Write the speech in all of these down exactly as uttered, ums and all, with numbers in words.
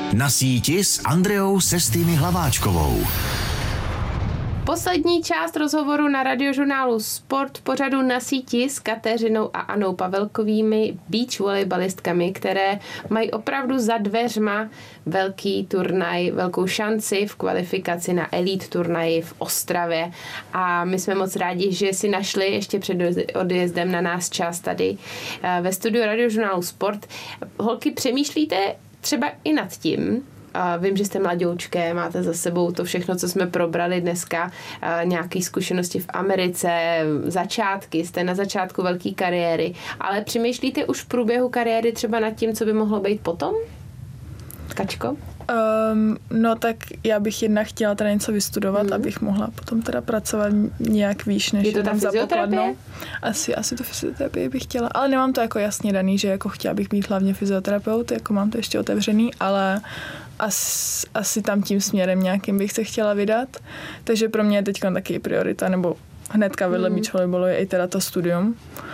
Na síti s Andreou Sestými Hlaváčkovou. Poslední část rozhovoru na radiožurnálu Sport pořadu Na síti s Kateřinou a Anou Pavelkovými, beach volejbalistkami, které mají opravdu za dveřma velký turnaj, velkou šanci v kvalifikaci na elite turnaji v Ostravě. A my jsme moc rádi, že si našli ještě před odjezdem na nás čas tady ve studiu radiožurnálu Sport. Holky, přemýšlíte třeba i nad tím, a vím, že jste mladoučké, máte za sebou to všechno, co jsme probrali dneska, nějaké zkušenosti v Americe, začátky, jste na začátku velké kariéry, ale přemýšlíte už v průběhu kariéry třeba nad tím, co by mohlo být potom? Kačko? Um, no tak já bych jednak chtěla teda něco vystudovat, hmm. abych mohla potom teda pracovat nějak výš, než je to tam za pokladnou. Asi, asi to fyzioterapii bych chtěla, ale nemám to jako jasně daný, že jako chtěla bych být hlavně fyzioterapeut, jako mám to ještě otevřený, ale asi, asi tam tím směrem nějakým bych se chtěla vydat. Takže pro mě je teď taky priorita, nebo hnedka vedle beach volejbalu je i teda to studium.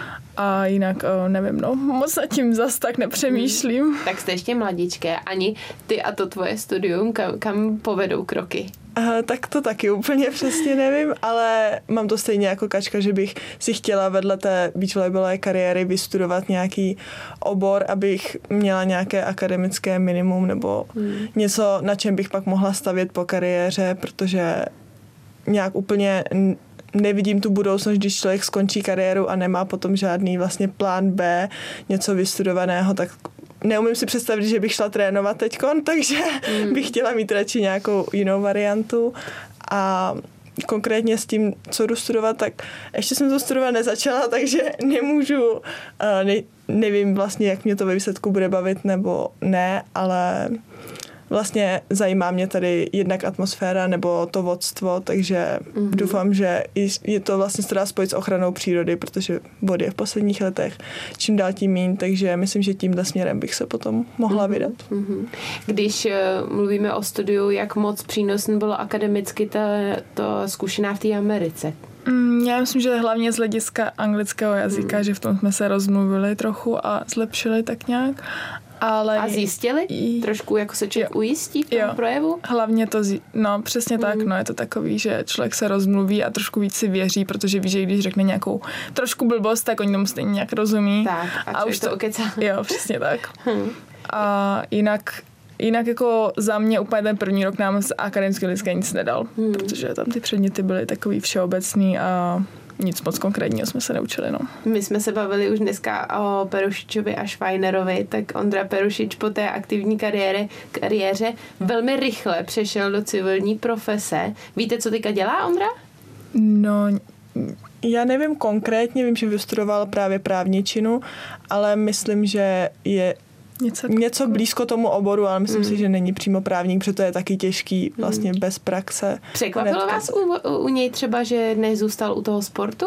A jinak, nevím, no, moc nad tím zas tak nepřemýšlím. Hmm. Tak jste ještě mladičké. Ani ty a to tvoje studium, kam, kam povedou kroky? Aha, tak to taky úplně přesně nevím, ale mám to stejně jako Kačka, že bych si chtěla vedle té beach volejbalové kariéry vystudovat nějaký obor, abych měla nějaké akademické minimum nebo hmm. něco, na čem bych pak mohla stavět po kariéře, protože nějak úplně nevidím tu budoucnost, když člověk skončí kariéru a nemá potom žádný vlastně plán B, něco vystudovaného, tak neumím si představit, že bych šla trénovat teďkon, takže mm. bych chtěla mít radši nějakou jinou variantu. A konkrétně s tím, co jdu studovat, tak ještě jsem to studovat nezačala, takže nemůžu, ne, nevím vlastně, jak mě to ve výsledku bude bavit nebo ne, ale vlastně zajímá mě tady jednak atmosféra nebo to vodstvo, takže mm-hmm. doufám, že je to vlastně se dá spojit s ochranou přírody, protože vody je v posledních letech čím dál tím míň, takže myslím, že tímhle směrem bych se potom mohla mm-hmm. vydat. Mm-hmm. Když uh, mluvíme o studiu, jak moc přínosné bylo akademicky ta, to zkušená v té Americe? Mm, já myslím, že hlavně z hlediska anglického jazyka, mm. že v tom jsme se rozmluvili trochu a zlepšili tak nějak. Ale a zjistili? Trošku jako se člověk jo. ujistí v tom jo. projevu? Hlavně to, zji- no přesně mm. tak, no je to takový, že člověk se rozmluví a trošku víc si věří, protože ví, že když řekne nějakou trošku blbost, tak oni tomu stejně nějak rozumí. Tak a, a už to okecá. Jo, přesně tak. Hmm. A jinak Jinak jako za mě úplně ten první rok nám z akademického hlediska nic nedal, hmm. protože tam ty předměty byly takový všeobecný a nic moc konkrétního jsme se neučili, no. My jsme se bavili už dneska o Perušičovi a Švajnerovi, tak Ondra Perušič po té aktivní kariéře, kariéře velmi rychle přešel do civilní profese. Víte, co teďka dělá Ondra? No, já nevím konkrétně, vím, že vystudoval právě právničinu, ale myslím, že je Něco, něco blízko tomu oboru, ale myslím mm. si, že není přímo právník, protože to je taky těžký vlastně mm. bez praxe. Překvapilo hnedka vás u, u něj třeba, že nezůstal u toho sportu?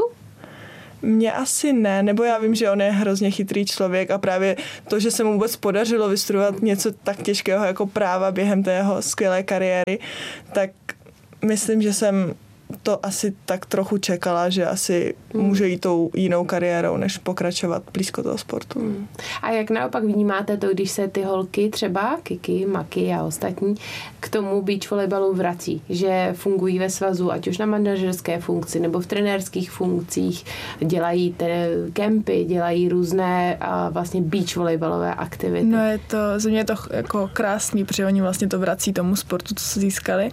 Mně asi ne, nebo já vím, že on je hrozně chytrý člověk a právě to, že se mu vůbec podařilo vystudovat něco tak těžkého jako práva během té jeho skvělé kariéry, tak myslím, že jsem to asi tak trochu čekala, že asi hmm. může jít tou jinou kariérou, než pokračovat blízko toho sportu. Hmm. A jak naopak vnímáte to, když se ty holky třeba, Kiki, Maki a ostatní, k tomu beach volejbalu vrací, že fungují ve svazu, ať už na manažerské funkci nebo v trenérských funkcích, dělají te kempy, dělají různé a vlastně beach volejbalové aktivity. No je to, za mě je to jako krásný, protože oni vlastně to vrací tomu sportu, co se získali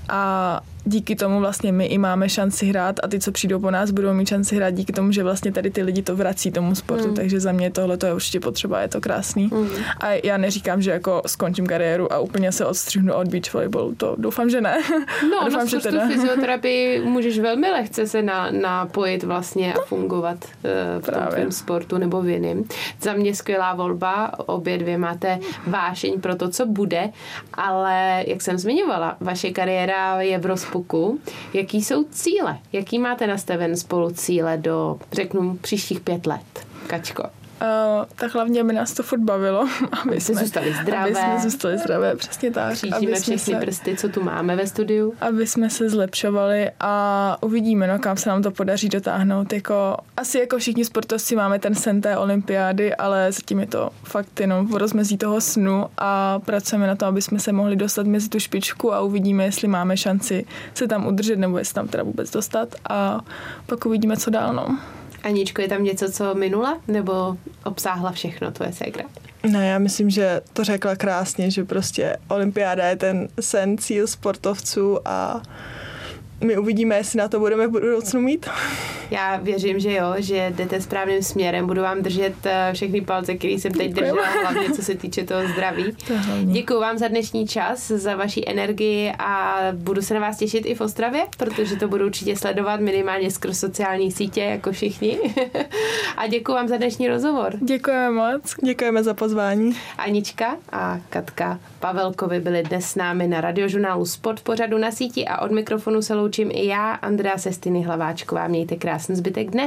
a díky tomu vlastně my i máme šanci hrát a ty, co přijdou po nás, budou mít šanci hrát díky tomu, že vlastně tady ty lidi to vrací tomu sportu, mm. takže za mě tohle to je určitě potřeba, je to krásný. Mm. A já neříkám, že jako skončím kariéru a úplně se odstřihnu od beach volejbalu, to doufám, že ne. No, doufám, no že z teda... fyzioterapii můžeš velmi lehce se na, napojit vlastně a fungovat uh, v tom tvém sportu nebo v jiném. Za mě skvělá volba, obě dvě máte vášeň pro to, co bude, ale jak jsem zmiňovala, vaše kariéra je v rozpuku. Jaký jsou cíle? Jaký máte nastaven spolu cíle do, řeknu, příštích pět let? Kačko. Uh, tak hlavně by nás to furt bavilo, aby jsme zůstali zdravé. Aby jsme zůstali zdravé, přesně tak. Křížíme všechny se, prsty, co tu máme ve studiu. Aby jsme se zlepšovali a uvidíme, no, kam se nám to podaří dotáhnout. Jako, asi jako všichni sportovci máme ten sen té olympiády, ale zatím je to fakt jenom v rozmezí toho snu a pracujeme na tom, aby jsme se mohli dostat mezi tu špičku a uvidíme, jestli máme šanci se tam udržet nebo jestli tam teda vůbec dostat a pak uvidíme, co dál, no. Aničko, je tam něco, co minula, nebo obsáhla všechno tvoje ségra? No, já myslím, že to řekla krásně, že prostě olympiáda je ten sen, cíl sportovců a my uvidíme, jestli na to budeme v budoucnu mít. Já věřím, že jo, že jdete správným směrem. Budu vám držet všechny palce, který jsem teď držela, hlavně co se týče toho zdraví. Děkuji vám za dnešní čas, za vaši energii a budu se na vás těšit i v Ostravě, protože to budu určitě sledovat minimálně skrz sociální sítě, jako všichni. A děkuji vám za dnešní rozhovor. Děkujeme moc. Děkujeme za pozvání. Anička a Katka Pavelkovi byli dnes s námi na Radiožurnálu Sport v pořadu Na síti a od mikrofonu se loučím i já, Andrea Sestiny Hlaváčková. Mějte krásný zbytek dne.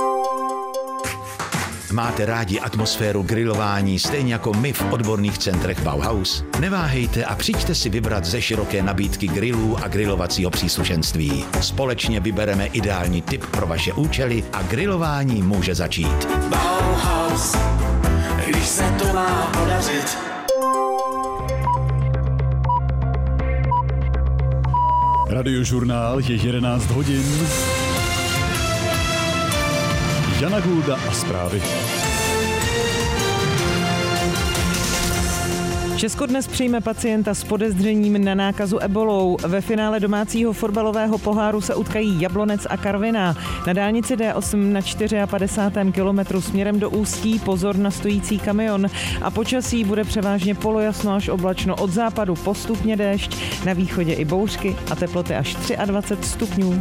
Máte rádi atmosféru grilování stejně jako my v odborných centrech Bauhaus? Neváhejte a přijďte si vybrat ze široké nabídky grillů a grilovacího příslušenství. Společně vybereme ideální tip pro vaše účely a grilování může začít. Bauhaus, když se to má podařit. Radiožurnál je jedenáct hodin. Jana Gulda a zprávy. Česko dnes přijme pacienta s podezřením na nákazu ebolou. Ve finále domácího fotbalového poháru se utkají Jablonec a Karviná. Na dálnici D osm na padesátém čtvrtém kilometru směrem do Ústí pozor na stojící kamion. A počasí bude převážně polojasno až oblačno, od západu postupně déšť, na východě i bouřky a teploty až dvacet tři stupňů.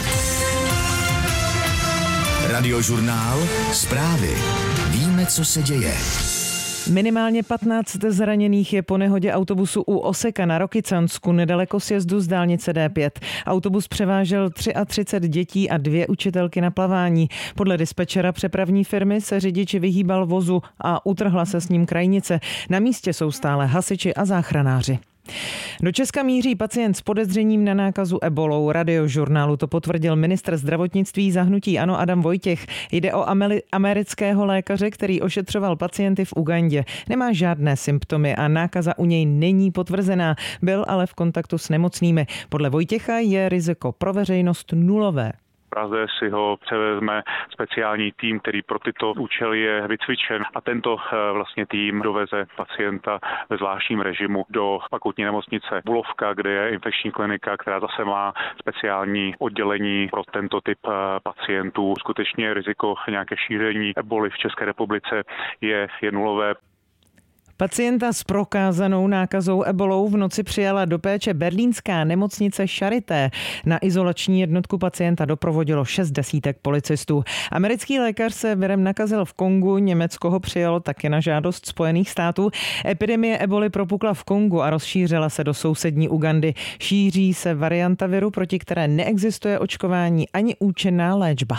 Radiožurnál Zprávy. Víme, co se děje. Minimálně patnáct zraněných je po nehodě autobusu u Oseka na Rokycansku, nedaleko sjezdu z dálnice D pět. Autobus převážel třicet tři dětí a dvě učitelky na plavání. Podle dispečera přepravní firmy se řidič vyhýbal vozu a utrhla se s ním krajnice. Na místě jsou stále hasiči a záchranáři. Do Česka míří pacient s podezřením na nákazu ebolou. Radiožurnálu to potvrdil ministr zdravotnictví za hnutí ANO Adam Vojtěch. Jde o amerického lékaře, který ošetřoval pacienty v Ugandě. Nemá žádné symptomy a nákaza u něj není potvrzená. Byl ale v kontaktu s nemocnými. Podle Vojtěcha je riziko pro veřejnost nulové. Praze si ho převezme speciální tým, který pro tyto účely je vycvičen a tento vlastně tým doveze pacienta ve zvláštním režimu do fakultní nemocnice Bulovka, kde je infekční klinika, která zase má speciální oddělení pro tento typ pacientů. Skutečně riziko nějaké šíření eboli v České republice je, je nulové. Pacienta s prokázanou nákazou ebolou v noci přijala do péče berlínská nemocnice Charité. Na izolační jednotku pacienta doprovodilo šest desítek policistů. Americký lékař se virem nakazil v Kongu, Německo ho přijalo taky na žádost Spojených států. Epidemie eboli propukla v Kongu a rozšířila se do sousední Ugandy. Šíří se varianta viru, proti které neexistuje očkování ani účinná léčba.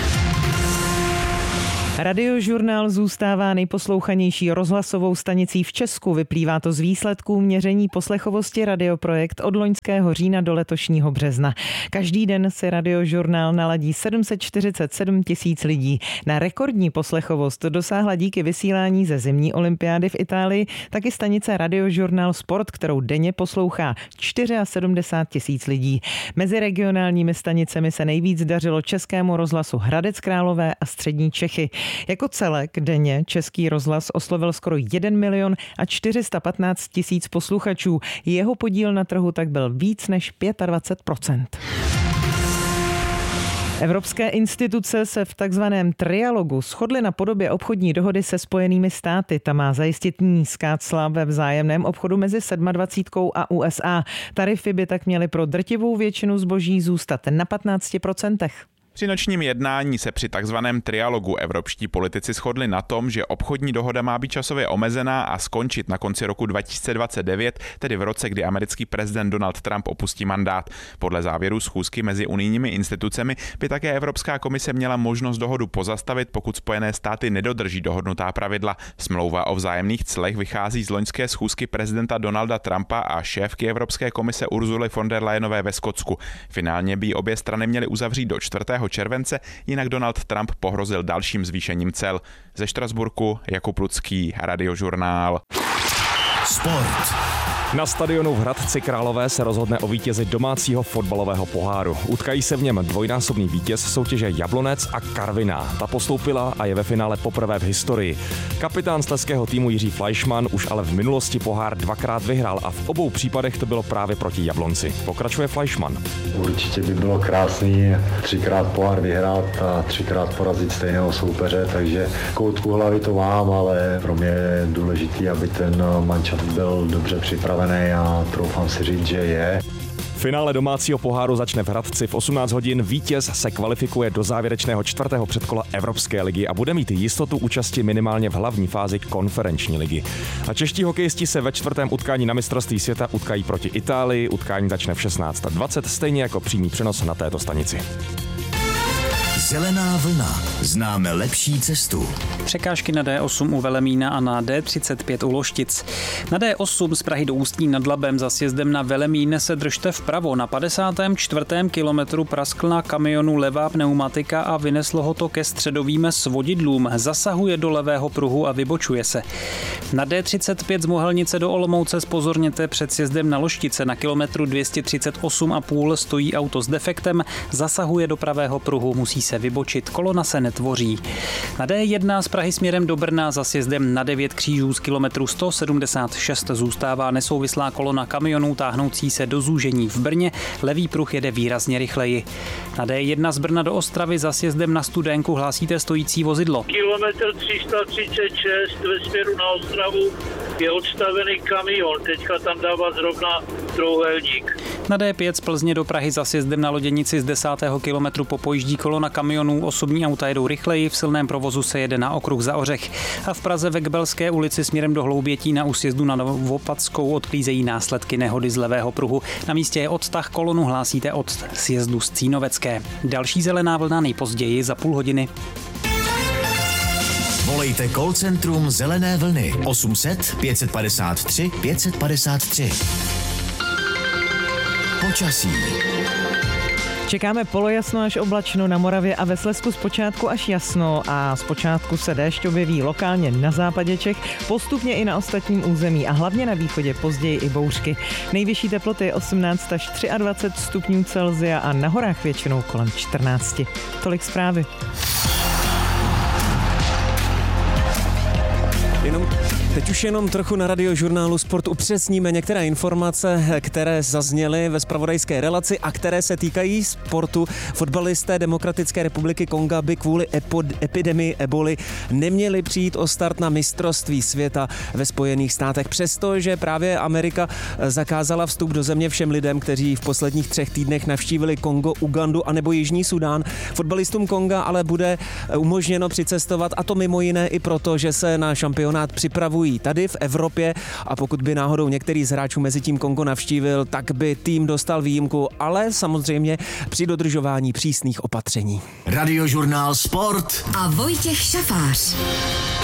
Radiožurnál zůstává nejposlouchanější rozhlasovou stanicí v Česku. Vyplývá to z výsledků měření poslechovosti Radioprojekt od loňského října do letošního března. Každý den si Radiožurnál naladí sedm set čtyřicet sedm tisíc lidí. Na rekordní poslechovost dosáhla díky vysílání ze zimní olympiády v Itálii taky stanice Radiožurnál Sport, kterou denně poslouchá sedmdesát čtyři tisíc lidí. Mezi regionálními stanicemi se nejvíc dařilo Českému rozhlasu Hradec Králové a Střední Čechy. Jako celek denně Český rozhlas oslovil skoro jeden milion a čtyři sta patnáct tisíc posluchačů. Jeho podíl na trhu tak byl víc než dvacet pět procent. Evropské instituce se v takzvaném trialogu shodly na podobě obchodní dohody se Spojenými státy. Ta má zajistit nízká cla ve vzájemném obchodu mezi dvacítkou sedm a U S A. Tarify by tak měly pro drtivou většinu zboží zůstat na patnácti procentech. Při nočním jednání se při takzvaném trialogu evropští politici shodli na tom, že obchodní dohoda má být časově omezená a skončit na konci roku dva tisíce dvacet devět, tedy v roce, kdy americký prezident Donald Trump opustí mandát. Podle závěru schůzky mezi unijními institucemi by také Evropská komise měla možnost dohodu pozastavit, pokud Spojené státy nedodrží dohodnutá pravidla. Smlouva o vzájemných clech vychází z loňské schůzky prezidenta Donalda Trumpa a šéfky Evropské komise Ursuly von der Leyenové ve Skotsku. Finálně by obě strany měly uzavřít do čtvrtého července, jinak Donald Trump pohrozil dalším zvýšením cel. Ze Štrasburku Jakub Lucký, Radiožurnál. Sport. Na stadionu v Hradci Králové se rozhodne o vítězi domácího fotbalového poháru. Utkají se v něm dvojnásobný vítěz soutěže Jablonec a Karviná. Ta postoupila a je ve finále poprvé v historii. Kapitán slezského týmu Jiří Fleischmann už ale v minulosti pohár dvakrát vyhrál a v obou případech to bylo právě proti Jablonci. Pokračuje Fleischmann. Určitě by bylo krásný třikrát pohár vyhrát a třikrát porazit stejného soupeře, takže koutku hlavy to mám, ale pro mě je důležitý, aby ten mančat byl dobře připravený a troufám si říct, že je. Finále domácího poháru začne v Hradci v osmnáct hodin. Vítěz se kvalifikuje do závěrečného čtvrtého předkola Evropské ligy a bude mít jistotu účasti minimálně v hlavní fázi konferenční ligy. A čeští hokejisti se ve čtvrtém utkání na mistrovství světa utkají proti Itálii. Utkání začne v šestnáct dvacet, stejně jako přímý přenos na této stanici. Zelená vlna. Známe lepší cestu. Překážky na D osm u Velemína a na D třicet pět u Loštic. Na D osm z Prahy do Ústí nad Labem za sjezdem na Velemín se držte vpravo. Na padesátém čtvrtém kilometru praskl na kamionu levá pneumatika a vyneslo ho to ke středovým svodidlům. Zasahuje do levého pruhu a vybočuje se. Na D třicet pět z Mohelnice do Olomouce zpozorněte před sjezdem na Loštice. Na kilometru dvě stě třicet osm a půl stojí auto s defektem, zasahuje do pravého pruhu, musí se vybočit, kolona se netvoří. Na D jedna z Prahy směrem do Brna za sjezdem na devět křížů z kilometru sto sedmdesát šest zůstává nesouvislá kolona kamionů táhnoucí se do zúžení v Brně, levý pruh jede výrazně rychleji. Na D jedna z Brna do Ostravy za sjezdem na Studénku hlásíte stojící vozidlo. Kilometr tři sta třicet šest ve směru na Ostravu je odstavený kamion, teďka tam dává zrovna trouhelník. Na D pět z Plzně do Prahy za sjezdem na Loděnici z desátého kilometru popojíždí kolona kamionů, osobní auta jedou rychleji, v silném provozu se jede na okruh za Ořech. A v Praze ve Kbelské ulici směrem do Hloubětí na úsjezdu na Novopadskou odklízejí následky nehody z levého pruhu. Na místě je odtah, kolonu hlásíte od sjezdu z Cínovecké. Další zelená vlna nejpozději za půl hodiny. Volejte call centrum Zelené vlny osm set pět padesát tři pět padesát tři. Počasí. Čekáme polojasno až oblačno na Moravě a ve Slezsku zpočátku až jasno a zpočátku se déšť objeví lokálně na západě Čech, postupně i na ostatním území a hlavně na východě, později i bouřky. Nejvyšší teploty osmnáct až dvacet tři stupňů Celsia a na horách většinou kolem čtrnáct. Tolik zprávy. Jenom, teď už jenom trochu na Radiožurnálu Sport upřesníme některé informace, které zazněly ve zpravodajské relaci a které se týkají sportu. Fotbalisté Demokratické republiky Konga by kvůli epidemii eboli neměli přijít o start na mistrovství světa ve Spojených státech. Přestože právě Amerika zakázala vstup do země všem lidem, kteří v posledních třech týdnech navštívili Kongo, Ugandu a nebo Jižní Súdán. Fotbalistům Konga ale bude umožněno přicestovat, a to mimo jiné i proto, že se na šampionát připravují tady v Evropě a pokud by náhodou některý z hráčů mezi tím Kongo navštívil, tak by tým dostal výjimku, ale samozřejmě při dodržování přísných opatření. Radiožurnál Sport a Vojtěch Šafář.